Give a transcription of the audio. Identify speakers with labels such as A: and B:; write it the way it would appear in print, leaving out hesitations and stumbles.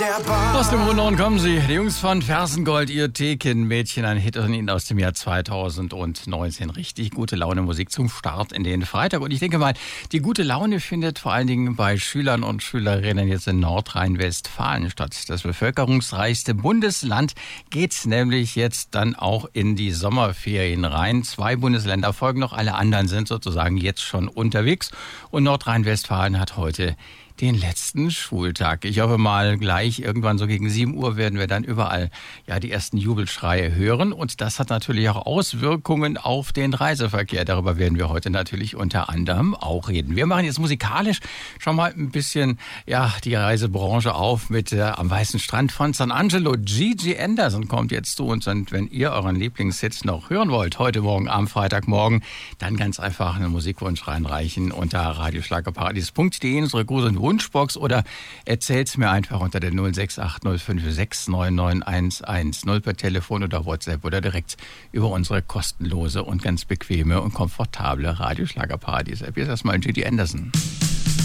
A: Aus dem hohen Norden kommen sie, die Jungs von Fersengold, ihr Tekin-Mädchen, ein Hit von ihnen aus dem Jahr 2019. Richtig gute Laune Musik zum Start in den Freitag. Und ich denke mal, die gute Laune findet vor allen Dingen bei Schülern und Schülerinnen jetzt in Nordrhein-Westfalen statt. Das bevölkerungsreichste Bundesland geht nämlich jetzt dann auch in die Sommerferien rein. 2 Bundesländer folgen noch, alle anderen sind sozusagen jetzt schon unterwegs. Und Nordrhein-Westfalen hat heute den letzten Schultag. Ich hoffe mal, gleich irgendwann so gegen 7 Uhr werden wir dann überall die ersten Jubelschreie hören. Und das hat natürlich auch Auswirkungen auf den Reiseverkehr. Darüber werden wir heute natürlich unter anderem auch reden. Wir machen jetzt musikalisch schon mal ein bisschen die Reisebranche auf mit am Weißen Strand von San Angelo. Gigi Anderson kommt jetzt zu uns. Und wenn ihr euren Lieblingshit noch hören wollt, heute Morgen am Freitagmorgen, dann ganz einfach einen Musikwunsch reinreichen unter radioschlagerparadies.de, unsere Gruß- und Wunschbox, oder erzählt's mir einfach unter der 06805699110 per Telefon oder WhatsApp oder direkt über unsere kostenlose und ganz bequeme und komfortable Radioschlagerparadies-App. Hier ist erstmal Gigi Anderson.